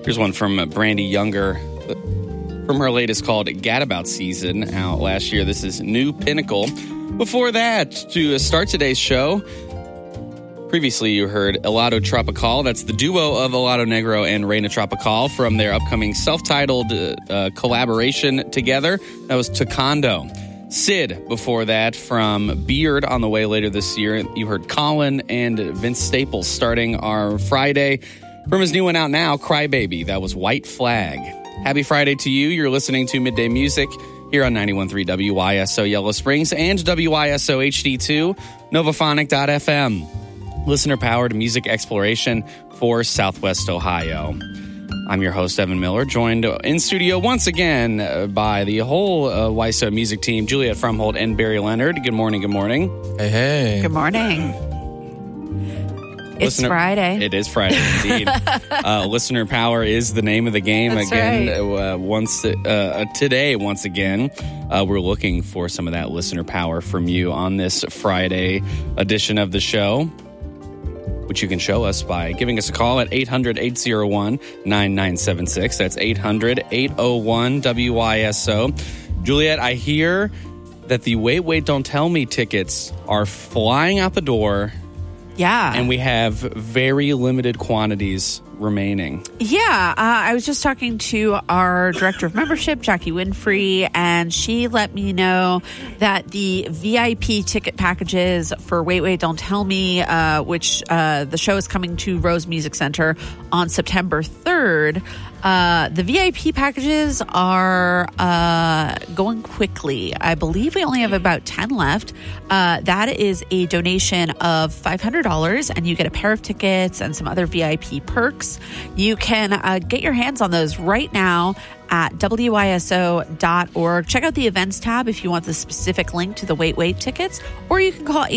Here's one from Brandy Younger from her latest called Gadabout Season, out last year. This is New Pinnacle. Before that, to start today's show, previously you heard Helado Tropical. That's the duo of Helado Negro and Reina Tropical from their upcoming self-titled collaboration together. That was Tocando. Sid, before that, from Beard, on the way later this year. You heard Colin and Vince Staples starting our Friday. From his new one out now, Crybaby. That was White Flag. Happy Friday to you. You're listening to Midday Music here on 91.3 WYSO Yellow Springs and WYSO HD2, Novaphonic.fm. Listener-powered music exploration for Southwest Ohio. I'm your host, Evan Miller, joined in studio once again by the whole WYSO music team, Juliet Frumhold and Barry Leonard. Good morning, good morning. Hey. Good morning. It's Friday. It is Friday, indeed. Listener Power is the name of the game. That's again. Right. Today, once again, we're looking for some of that listener power from you on this Friday edition of the show, which you can show us by giving us a call at 800-801-9976. That's 800-801-WYSO. Juliet, I hear that the Wait, Don't Tell Me tickets are flying out the door. Yeah. And we have very limited quantities remaining. Yeah. I was just talking to our director of membership, Jackie Winfrey, and she let me know that the VIP ticket packages for Wait, Don't Tell Me, which the show is coming to Rose Music Center on September 3rd, the VIP packages are going quickly. I believe we only have about 10 left. That is a donation of $500, and you get a pair of tickets and some other VIP perks. You can get your hands on those right now at WYSO.org. Check out the events tab if you want the specific link to the Wait tickets, or you can call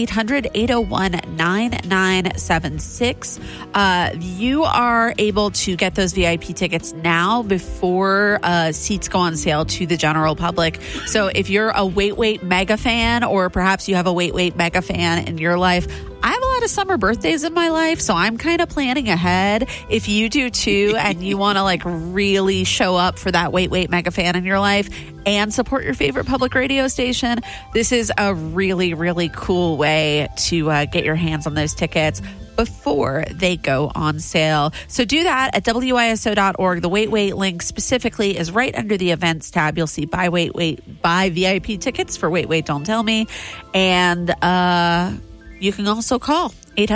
800-801-9976. You are able to get those VIP tickets now before seats go on sale to the general public. So if you're a Wait mega fan, or perhaps you have a Wait mega fan in your life, I have a lot of summer birthdays in my life, so I'm kind of planning ahead. If you do too, and you want to like really show up for that Wait mega fan in your life and support your favorite public radio station, this is a really, really cool way to get your hands on those tickets before they go on sale. So do that at WYSO.org. The Wait link specifically is right under the events tab. You'll see buy VIP tickets for Wait, Don't Tell Me. And you can also call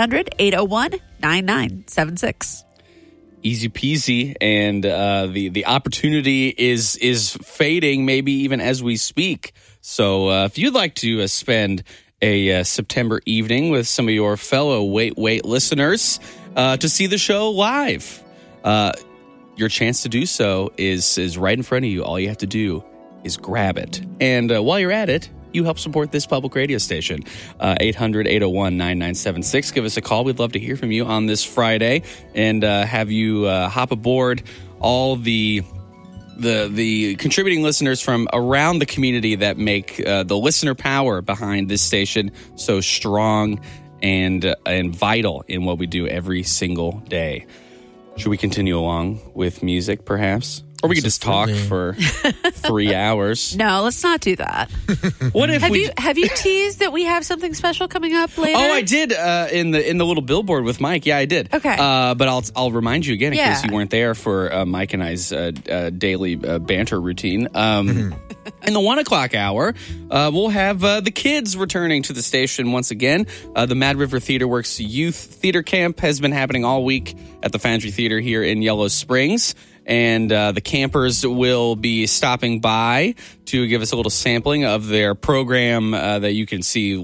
800-801-9976. Easy peasy, and the opportunity is fading, maybe even as we speak. So if you'd like to spend a September evening with some of your fellow Wait listeners to see the show live, your chance to do so is right in front of you. All you have to do is grab it, and while you're at it, you help support this public radio station. 800-801-9976. Give us a call. We'd love to hear from you on this Friday and have you hop aboard all the contributing listeners from around the community that make the listener power behind this station so strong and vital in what we do every single day. Should we continue along with music, perhaps? Or we could just talk for 3 hours. No, let's not do that. What if have you teased that we have something special coming up later? Oh, I did in the little billboard with Mike. Yeah, I did. Okay, but I'll remind you again in case you weren't there for Mike and I's daily banter routine. In the 1 o'clock hour, we'll have the kids returning to the station once again. The Mad River Theater Works Youth Theater Camp has been happening all week at the Foundry Theater here in Yellow Springs. And the campers will be stopping by to give us a little sampling of their program that you can see